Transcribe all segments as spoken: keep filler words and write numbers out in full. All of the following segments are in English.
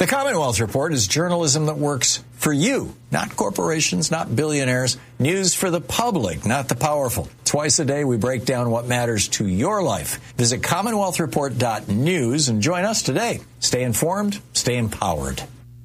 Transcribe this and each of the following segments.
The Commonwealth Report is journalism that works for you, not corporations, not billionaires. News for the public, not the powerful. Twice a day, we break down what matters to your life. Visit commonwealth report dot news and join us today. Stay informed, stay empowered.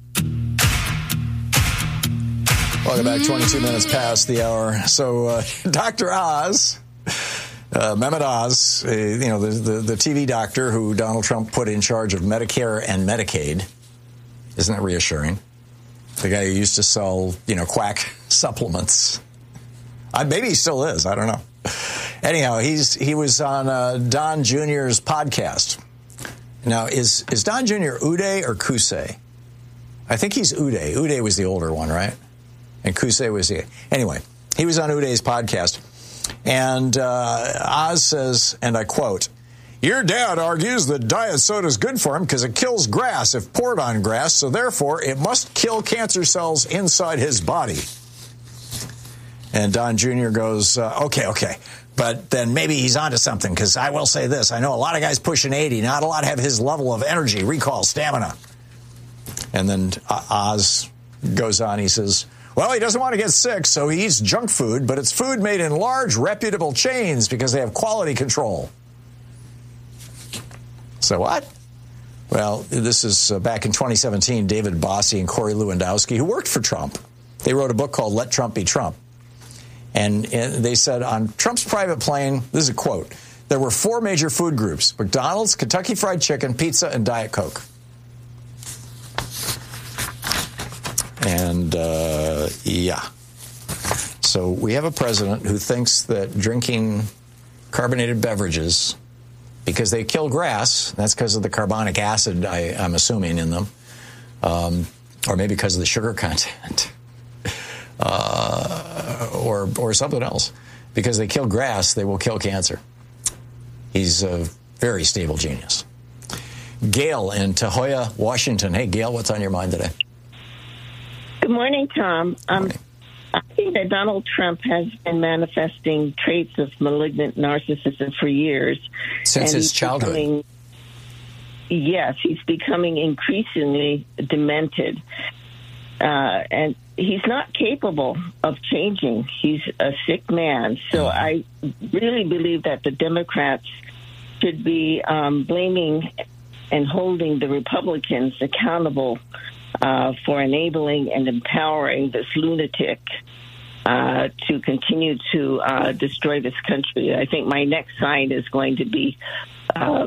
Welcome back, twenty-two minutes past the hour. So, uh, Doctor Oz, uh, Mehmet Oz, uh, you know, the, the, the T V doctor who Donald Trump put in charge of Medicare and Medicaid. Isn't that reassuring? The guy who used to sell, you know, quack supplements. Uh, maybe he still is. I don't know. Anyhow, he's he was on uh, Don Junior's podcast. Now, is is Don Junior Uday or Qusay? I think he's Uday. Uday was the older one, right? And Qusay was the... Anyway, he was on Uday's podcast. And uh, Oz says, and I quote, "Your dad argues that diet soda is good for him because it kills grass if poured on grass, so therefore it must kill cancer cells inside his body." And Don Junior goes, uh, okay, okay, but then maybe he's onto something, because I will say this. I know a lot of guys pushing eighty, not a lot have his level of energy, recall, stamina. And then Oz goes on, he says, well, he doesn't want to get sick, so he eats junk food, but it's food made in large, reputable chains because they have quality control. So what? Well, this is uh, back in twenty seventeen, David Bossie and Corey Lewandowski, who worked for Trump. They wrote a book called Let Trump Be Trump. And, and they said on Trump's private plane, this is a quote, there were four major food groups: McDonald's, Kentucky Fried Chicken, pizza, and Diet Coke. And, uh, yeah. So we have a president who thinks that drinking carbonated beverages, because they kill grass, that's because of the carbonic acid, I, I'm assuming, in them, um, or maybe because of the sugar content, uh, or or something else. Because they kill grass, they will kill cancer. He's a very stable genius. Gail in Tahoya, Washington. Hey, Gail, what's on your mind today? Good morning, Tom. Um, morning. I think that Donald Trump has been manifesting traits of malignant narcissism for years. Since his childhood. Becoming, yes, he's becoming increasingly demented. Uh, and he's not capable of changing. He's a sick man. So I really believe that the Democrats should be um, blaming and holding the Republicans accountable Uh, for enabling and empowering this lunatic uh, to continue to uh, destroy this country. I think my next sign is going to be uh,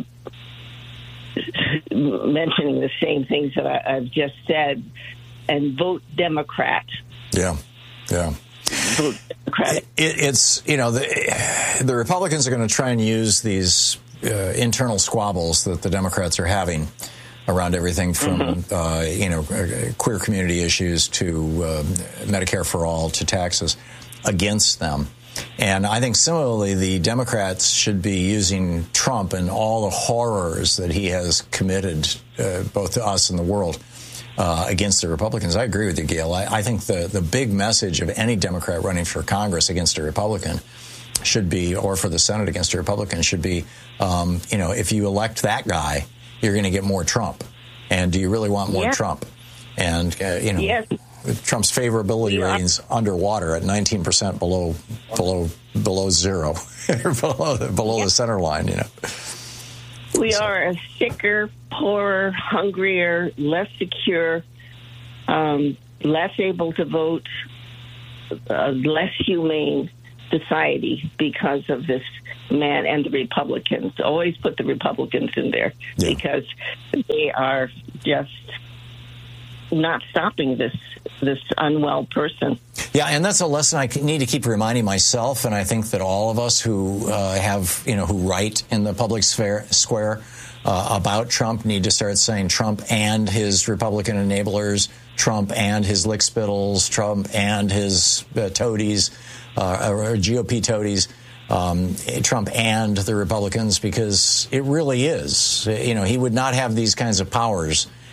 mentioning the same things that I, I've just said, and vote Democrat. Yeah, yeah. Vote Democrat. It, it's, you know, the, the Republicans are going to try and use these uh, internal squabbles that the Democrats are having around everything from, mm-hmm. uh, you know, queer community issues to uh, Medicare for all to taxes against them. And I think similarly, the Democrats should be using Trump and all the horrors that he has committed, uh, both to us and the world, uh, against the Republicans. I agree with you, Gail. I, I think the, the big message of any Democrat running for Congress against a Republican should be, or for the Senate against a Republican, should be, um, you know, if you elect that guy, you're going to get more Trump. And do you really want more yeah. Trump? And, uh, you know, yes. Trump's favorability yeah. ratings underwater at nineteen percent below below below zero, below, below yeah. the center line, you know. We so. are a sicker, poorer, hungrier, less secure, um, less able to vote, uh, less humane society because of this man and the Republicans. Always put the Republicans in there yeah. because they are just not stopping this this unwell person. Yeah, and that's a lesson I need to keep reminding myself, and I think that all of us who uh, have, you know, who write in the public sphere, square uh, about Trump need to start saying Trump and his Republican enablers, Trump and his lickspittles, Trump and his uh, toadies, uh, or G O P toadies, um, Trump and the Republicans, because it really is. You know, he would not have these kinds of powers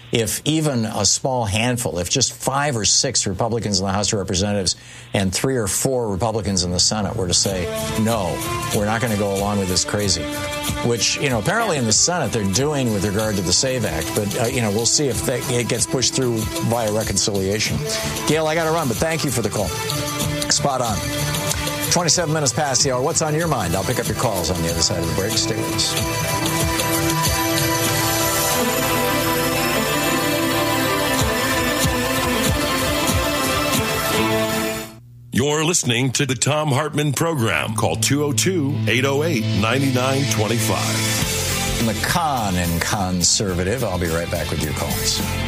if even a small handful, if just five or six Republicans in the House of Representatives and three or four Republicans in the Senate were to say, no, we're not going to go along with this crazy, which, you know, apparently in the Senate they're doing with regard to the SAVE Act. But, uh, you know, we'll see if they, it gets pushed through via reconciliation. Gail, I got to run, but thank you for the call. Spot on. twenty-seven minutes past the hour. What's on your mind? I'll pick up your calls on the other side of the break. Stay with us. You're listening to the Thom Hartmann Program. Call two oh two, eight oh eight, nine nine two five. The Con and Conservative. I'll be right back with your calls.